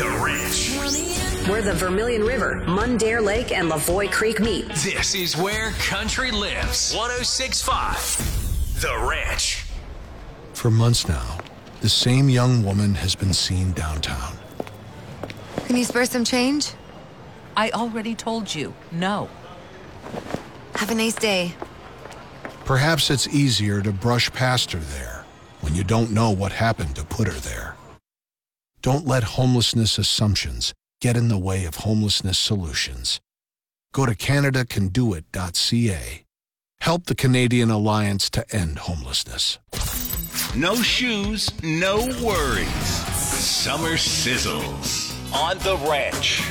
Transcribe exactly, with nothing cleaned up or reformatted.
The Ranch. Where the Vermilion River, Mundare Lake, and Lavoie Creek meet. This is where country lives. one oh six point five. The Ranch. For months now, the same young woman has been seen downtown. Can you spare some change? I already told you, no. Have a nice day. Perhaps it's easier to brush past her there when you don't know what happened to put her there. Don't let homelessness assumptions get in the way of homelessness solutions. Go to Canada Can Do It dot C A. Help the Canadian Alliance to End Homelessness. No shoes, no worries. Summer sizzles on The Ranch.